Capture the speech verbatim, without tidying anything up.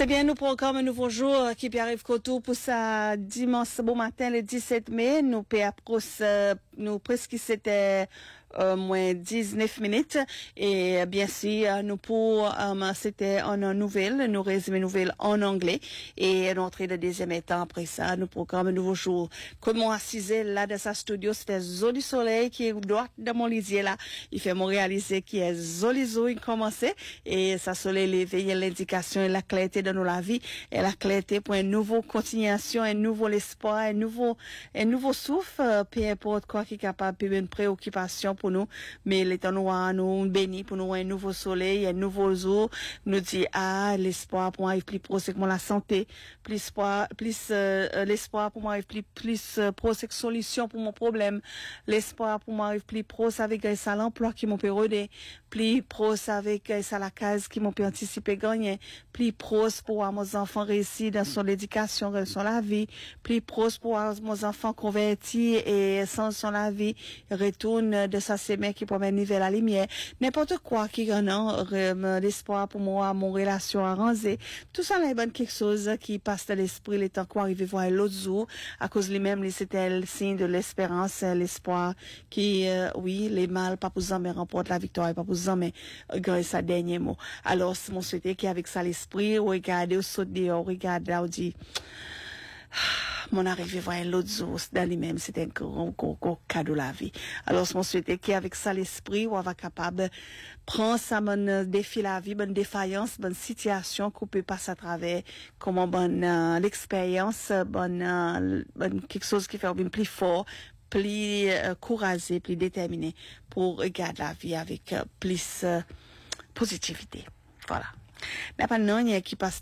C'est bien, nous programme un nouveau jour qui arrive Koto pour ça dimanche bon matin le dix-sept mai. Nous euh, nous presque c'était euh, moins dix-neuf minutes et bien sûr nous pour euh, c'était en nouvelle, nous résumé nouvelle en anglais et l'entrée de deuxième état après ça nous programme un nouveau jour. Comme moi assisé là dans sa studio c'était Zoli Soleil qui est droit dans mon lisier là. Il fait mon réaliser qui est Zoli Zoui commencé et ça soleil levé l'indication et la clarté de nos la vie et la clarté pour une nouvelle continuation, un nouveau espoir, un nouveau un nouveau souffle, euh, peu importe quoi qui est capable de une préoccupation pour nous, mais l'état noir nous bénit pour nous un nouveau soleil, un nouveau jour, nous dit ah l'espoir pour moi est plus pro c'est que la santé, plus espoir, plus euh, l'espoir pour moi est plus plus euh, pro c'est que solution pour mon problème, l'espoir pour moi est plus pro c'est avec ça l'emploi qui m'ont pu aider, plus pro c'est avec ça la case qui m'ont pu anticiper gagner, plus pro pour mes enfants réussir dans son éducation, dans son la vie, plus pro pour mes enfants convertis et sans son la vie retourne de sa semaine qui promène vers la lumière, n'importe quoi qui en a l'espoir pour moi, mon relation arrangée, tout ça là est bonne quelque chose qui passe de l'esprit les temps qu'on arrive voir l'autre jour à cause lui-même c'était le signe de l'espérance, l'espoir qui euh, oui les mal pas pour jamais remporte la victoire pas pour jamais grâce sa dernier mot. Alors mon souhaité qui avec ça l'esprit regarder au saut dehors regarde là on dit mon arrivée voir l'autre jour dans lui-même c'était un gros, gros, gros cadeau la vie. Alors mon souhaité qui avec ça l'esprit on va capable prendre ça bon défi la vie, bonne défaillance, bonne situation qu'on peut passer à travers comment bonne euh, l'expérience, bonne euh, bonne quelque chose qui fait plus fort, plus euh, courageux, plus déterminé pour regarder la vie avec euh, plus euh, positivité. Voilà. Mais pas non, il y a qui passe